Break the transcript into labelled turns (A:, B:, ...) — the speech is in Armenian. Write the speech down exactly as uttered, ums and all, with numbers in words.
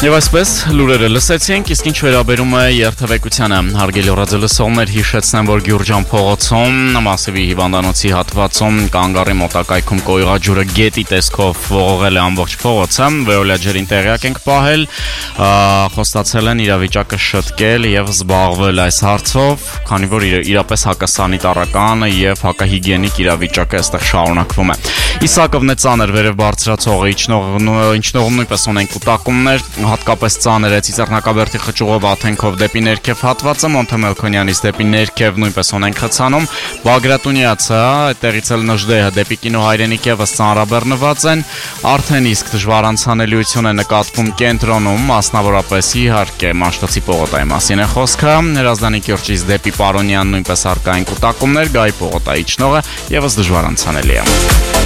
A: Եվ այսպես լուրերը լսեցինք, իսկ ինչ վերաբերում է երթևեկությանը, հարգելի ռադիոլսողներ, հիշեցնեմ, որ Գյուրջան փողոցում, Մասիվի հիվանդանոցի հատվածում Կանգառի մոտակայքում կոյուղաջուրը գետի տեսքով ողողել է ամբողջ փողոցը, Veolia ջերին տեղյակ ենք պահել, խոստացել են իրավիճակը շտկել եւ զբաղվել այս հարցով, քանի որ իրապես հակասանիտարական եւ հակահիգիենիկ իրավիճակը այստեղ շարունակվում է։ Իսակովն է ծանր վերև բարձրացողը, իջնող նույնպես ունեն կուտակումներ, հատկապես ծանր է Ծիծեռնակաբերդի խճուղով Աթենքով դեպի ներքև հատվածը, Մոնտեմելքոնյանից դեպի ներքև նույնպես ունեն խցանում, Բագրատունյացը, այդտեղից էլ Նժդեհը դեպի Կինո հայրենիք ևս ծանրաբեռնված են, արդեն իսկ դժվար անցանելիություն է նկատվում կենտրոնում, մասնավորապես իհարկե Մաշտոցի պողոտայի մասին է խոսքը, Հրազդանի կիրճից դեպի Պարոնյան նույնպես առկա են կուտակումներ, Գայի պողոտայի իջնողը ևս դժվար անցանելի է։